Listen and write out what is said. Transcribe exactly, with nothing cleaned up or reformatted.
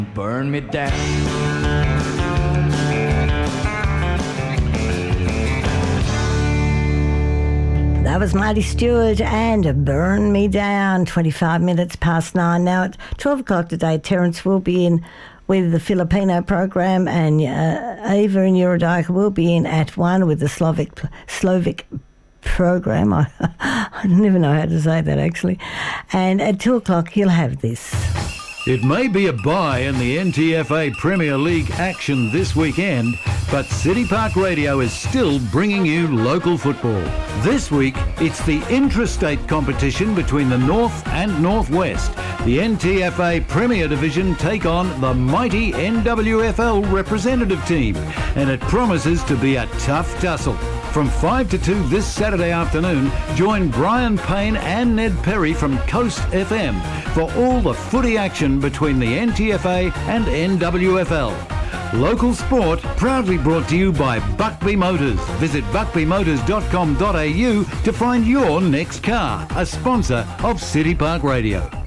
Burn me down. That was Marty Stewart and Burn Me Down, twenty-five minutes past nine. Now at twelve o'clock today, Terence will be in with the Filipino program, and uh, Ava and Eurydice will be in at one with the Slovak Slovak program. I, I never know how to say that, actually. And at two o'clock, he'll have this. It may be a bye in the N T F A Premier League action this weekend, but City Park Radio is still bringing you local football. This week, it's the intrastate competition between the North and Northwest. The N T F A Premier Division take on the mighty N W F L representative team, and it promises to be a tough tussle. From five to two this Saturday afternoon, join Brian Payne and Ned Perry from Coast F M for all the footy action between the N T F A and N W F L. Local sport proudly brought to you by Buckby Motors. Visit buckby motors dot com dot a u to find your next car, a sponsor of City Park Radio.